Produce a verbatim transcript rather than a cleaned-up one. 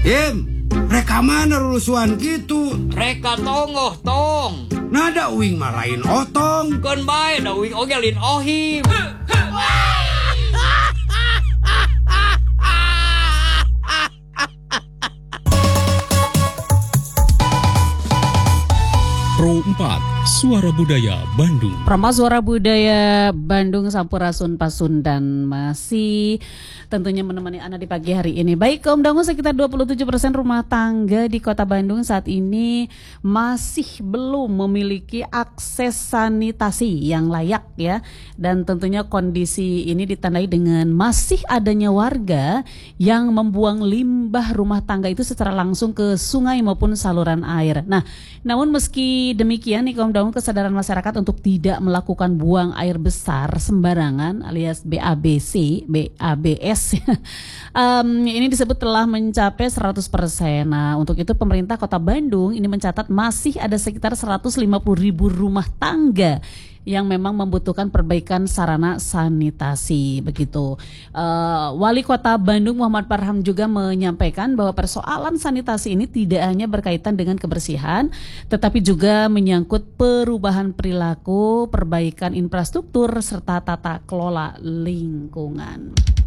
Im, reka mana lulusuan gitu? Reka tongoh tong. Nada uing marahin otong. Kan bae da uing ogelin ohim. Pro empat, Suara Budaya Bandung. Promo Suara Budaya Bandung Sampurasun Pasundan masih tentunya menemani Anda di pagi hari ini. Baik, Kaum Dangu, sekitar dua puluh tujuh persen rumah tangga di Kota Bandung saat ini masih belum memiliki akses sanitasi yang layak ya. Dan tentunya kondisi ini ditandai dengan masih adanya warga yang membuang limbah rumah tangga itu secara langsung ke sungai maupun saluran air. Nah, namun meski demikian nih Kaum Dangu, kesadaran masyarakat untuk tidak melakukan buang air besar sembarangan alias B A B C, B A B S um, ini disebut telah mencapai seratus persen. Nah, untuk itu pemerintah Kota Bandung ini mencatat masih ada sekitar seratus lima puluh ribu rumah tangga yang memang membutuhkan perbaikan sarana sanitasi begitu. Uh, Wali Kota Bandung Muhammad Farham juga menyampaikan bahwa persoalan sanitasi ini tidak hanya berkaitan dengan kebersihan, tetapi juga menyangkut perubahan perilaku, perbaikan infrastruktur serta tata kelola lingkungan.